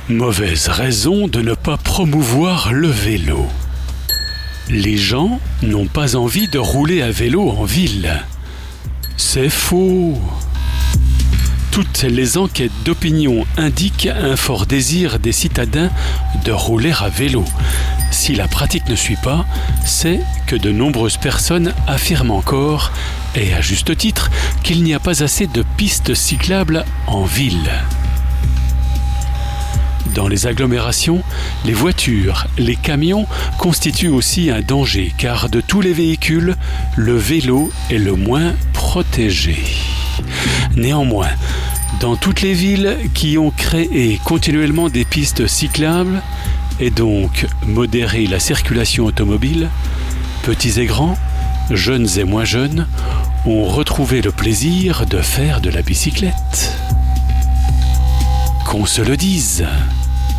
Mauvaise raison de ne pas promouvoir le vélo. Les gens n'ont pas envie de rouler à vélo en ville. C'est faux. Toutes les enquêtes d'opinion indiquent un fort désir des citadins de rouler à vélo. Si la pratique ne suit pas, c'est que de nombreuses personnes affirment encore, et à juste titre, qu'il n'y a pas assez de pistes cyclables en ville. Dans les agglomérations, les voitures, les camions constituent aussi un danger car de tous les véhicules, le vélo est le moins protégé. Néanmoins, dans toutes les villes qui ont créé continuellement des pistes cyclables et donc modéré la circulation automobile, petits et grands, jeunes et moins jeunes, ont retrouvé le plaisir de faire de la bicyclette. Qu'on se le dise.